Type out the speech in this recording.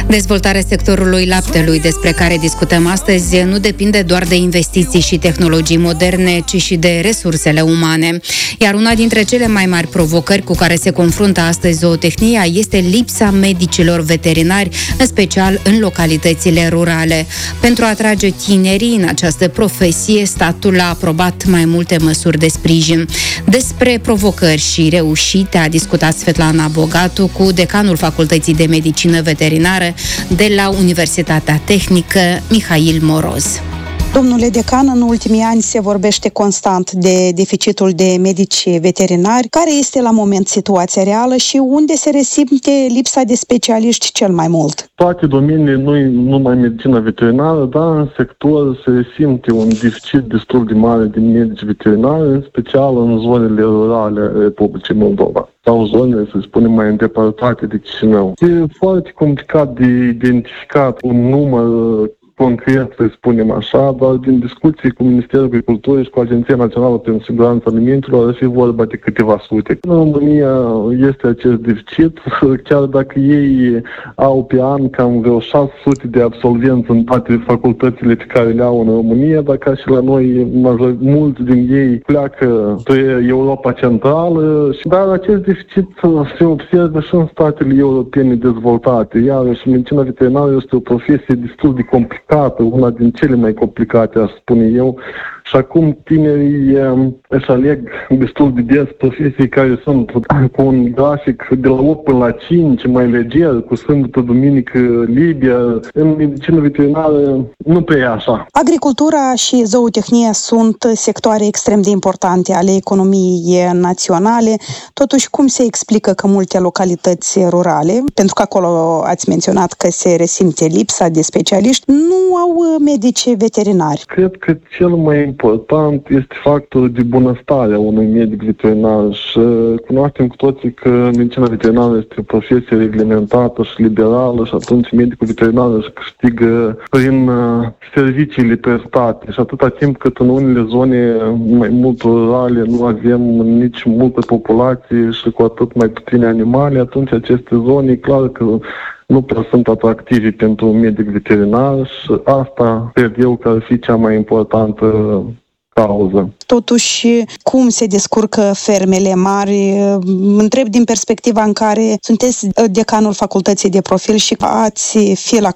Dezvoltarea sectorului laptelui, despre care discutăm astăzi, nu depinde doar de investiții și tehnologii moderne, ci și de resursele umane. Iar una dintre cele mai mari provocări cu care se confruntă astăzi zootehnia este lipsa medicilor veterinari, în special în localitățile rurale. Pentru a atrage tinerii în această profesie, statul a aprobat mai multe măsuri de sprijin. Despre provocări și reușite a discutat Svetlana Bogatu cu decanul Facultății de Medicină Veterinară de la Universitatea Tehnică Mihail Moroz. Domnule decan, în ultimii ani se vorbește constant de deficitul de medici veterinari. Care este la moment situația reală și unde se resimte lipsa de specialiști cel mai mult? Toate domeniile, nu numai medicina veterinară, dar în sector se resimte un deficit destul de mare de medici veterinari, în special în zonele rurale ale Republicii Moldova sau zonele, să spunem, mai îndepărtate de Chișinău. E foarte complicat de identificat un număr concret, să spunem așa, dar din discuții cu Ministerul Agriculturii și cu Agenția Națională pentru Siguranța Alimentelor ar fi vorba de câteva sute. În România este acest deficit, chiar dacă ei au pe an cam vreo 600 de absolvenți în toate facultățile pe care le au în România, dar ca și la noi, mulți din ei pleacă pe Europa Centrală, dar acest deficit se observă și în statele europene dezvoltate. Iarăși, medicina veterinară este o profesie destul de complicată, una din cele mai complicate, aș spune eu, și acum tinerii își aleg destul de des profesii care sunt cu un grafic de la 8 până la 5, mai leger, cu sâmbătă, duminică, liber. În medicină veterinară nu prea e așa. Agricultura și zootehnia sunt sectoare extrem de importante ale economiei naționale. Totuși, cum se explică că multe localități rurale, pentru că acolo ați menționat că se resimte lipsa de specialiști, nu au medici veterinari? Cred că cel mai important este factorul de bunăstare a unui medic veterinar și cunoaștem cu toții că medicina veterinară este o profesie reglementată și liberală și atunci medicul veterinar își câștigă prin serviciile prestate și atâta timp cât în unele zone mai mult rurale nu avem nici multă populație și cu atât mai puține animale, atunci aceste zone, clar că nu prea sunt atractive pentru un medic veterinar și asta cred eu că ar fi cea mai importantă cauză. Totuși, cum se descurcă fermele mari? Întreb din perspectiva în care sunteți decanul facultății de profil și ați fi la